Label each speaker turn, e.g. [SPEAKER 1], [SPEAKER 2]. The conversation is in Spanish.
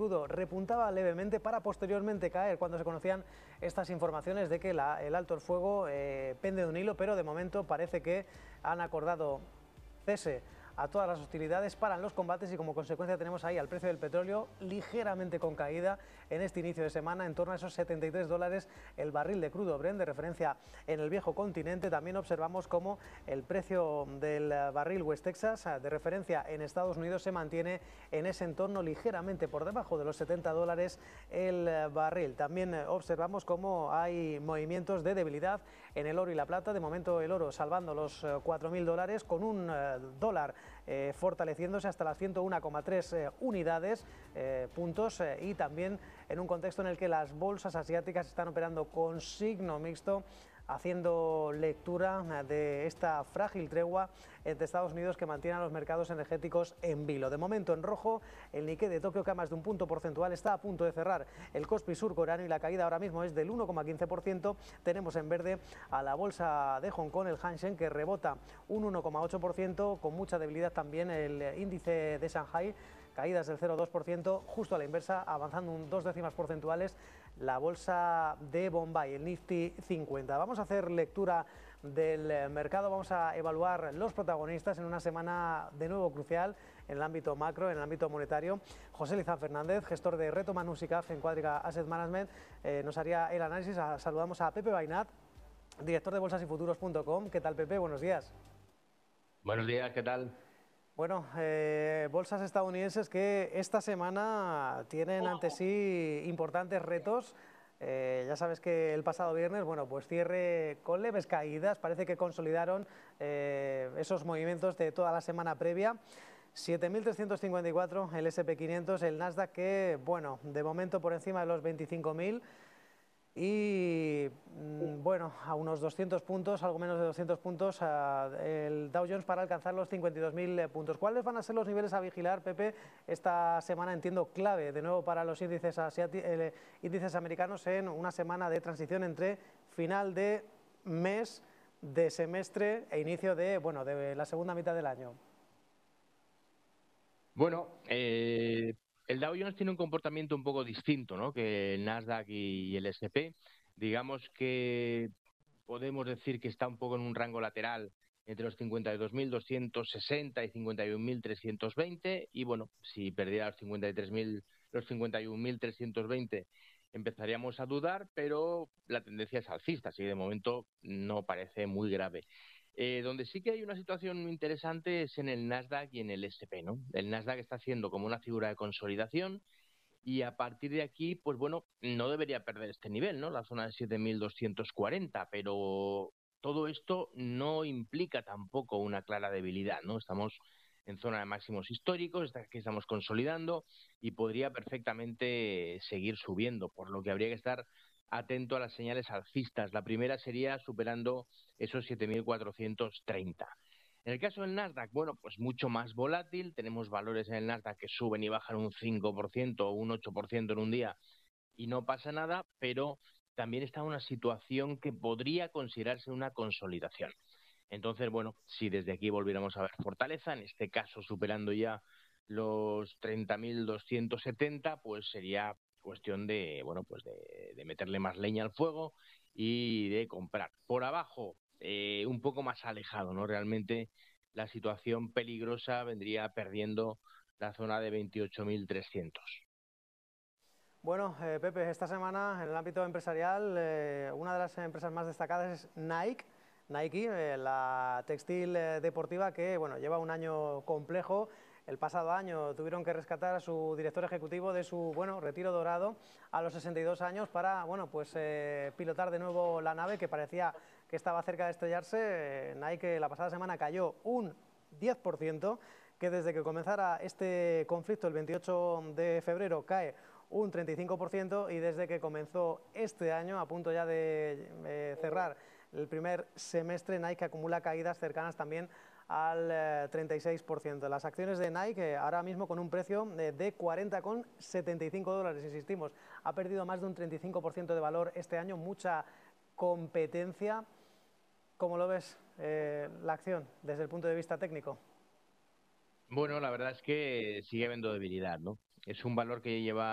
[SPEAKER 1] crudo repuntaba levemente para posteriormente caer cuando se conocían estas informaciones de que el alto el fuego pende de un hilo, pero de momento parece que han acordado cese a todas las hostilidades, paran los combates y como consecuencia tenemos ahí al precio del petróleo ligeramente con caída en este inicio de semana, en torno a esos 73 dólares el barril de crudo Brent, de referencia en el viejo continente. También observamos como el precio del barril West Texas, de referencia en Estados Unidos, se mantiene en ese entorno ligeramente por debajo de los 70 dólares el barril. También observamos como hay movimientos de debilidad en el oro y la plata. De momento el oro salvando los 4.000 dólares con un dólar fortaleciéndose hasta las 101,3 unidades, puntos, y también en un contexto en el que las bolsas asiáticas están operando con signo mixto, haciendo lectura de esta frágil tregua entre Estados Unidos que mantiene a los mercados energéticos en vilo. De momento en rojo el Nikkei de Tokio, que a más de un punto porcentual está a punto de cerrar el Kospi surcoreano y la caída ahora mismo es del 1,15%. Tenemos en verde a la bolsa de Hong Kong, el Hang Seng, que rebota un 1,8%, con mucha debilidad también el índice de Shanghai, caídas del 0,2%, justo a la inversa, avanzando un 2 décimas porcentuales la bolsa de Bombay, el Nifty 50. Vamos a hacer lectura del mercado, vamos a evaluar los protagonistas en una semana de nuevo crucial en el ámbito macro, en el ámbito monetario. José Lizán Fernández, gestor de Reto Manusicaf en Quadriga Asset Management, nos haría el análisis. Saludamos a Pepe Bainat, director de bolsasyfuturos.com. ¿Qué tal, Pepe? Buenos días.
[SPEAKER 2] Buenos días, ¿qué tal?
[SPEAKER 1] Bueno, bolsas estadounidenses que esta semana tienen ante sí importantes retos. Ya sabes que el pasado viernes, bueno, pues cierre con leves caídas, parece que consolidaron esos movimientos de toda la semana previa. 7.354 el S&P 500, el Nasdaq que, bueno, de momento por encima de los 25.000. Y bueno, a unos 200 puntos, algo menos de 200 puntos, el Dow Jones para alcanzar los 52.000 puntos. ¿Cuáles van a ser los niveles a vigilar, Pepe, esta semana? Entiendo clave de nuevo para los índices índices americanos en una semana de transición entre final de mes, de semestre e inicio de, bueno, de la segunda mitad del año.
[SPEAKER 2] Bueno, el Dow Jones tiene un comportamiento un poco distinto, ¿no?, que el Nasdaq y el S&P. Digamos que podemos decir que está un poco en un rango lateral entre los 52.260 y 51.320, y bueno, si perdiera los 51.320 empezaríamos a dudar, pero la tendencia es alcista, así que de momento no parece muy grave. Donde sí que hay una situación interesante es en el Nasdaq y en el S&P, ¿no? El Nasdaq está haciendo como una figura de consolidación y a partir de aquí, pues bueno, no debería perder este nivel, ¿no?, la zona de 7.240, pero todo esto no implica tampoco una clara debilidad, ¿no? Estamos en zona de máximos históricos, que estamos consolidando y podría perfectamente seguir subiendo, por lo que habría que estar atento a las señales alcistas. La primera sería superando esos 7.430. En el caso del Nasdaq, bueno, pues mucho más volátil. Tenemos valores en el Nasdaq que suben y bajan un 5% o un 8% en un día y no pasa nada, pero también está en una situación que podría considerarse una consolidación. Entonces, bueno, si desde aquí volviéramos a ver fortaleza, en este caso superando ya los 30.270, pues sería cuestión de, bueno, pues de meterle más leña al fuego y de comprar. Por abajo, un poco más alejado, ¿no? Realmente la situación peligrosa vendría perdiendo la zona de 28.300.
[SPEAKER 1] Bueno, Pepe, esta semana en el ámbito empresarial, una de las empresas más destacadas es Nike. Nike, la textil deportiva que, bueno, lleva un año complejo. El pasado año tuvieron que rescatar a su director ejecutivo de su, bueno, retiro dorado a los 62 años para, bueno, pues pilotar de nuevo la nave que parecía que estaba cerca de estrellarse. Nike la pasada semana cayó un 10%, que desde que comenzara este conflicto el 28 de febrero cae un 35%, y desde que comenzó este año, a punto ya de cerrar el primer semestre, Nike acumula caídas cercanas también al 36%. Las acciones de Nike ahora mismo con un precio de 40,75 dólares, insistimos, ha perdido más de un 35% de valor este año, mucha competencia. ¿Cómo lo ves la acción desde el punto de vista técnico?
[SPEAKER 2] Bueno, la verdad es que sigue habiendo debilidad, ¿no? Es un valor que lleva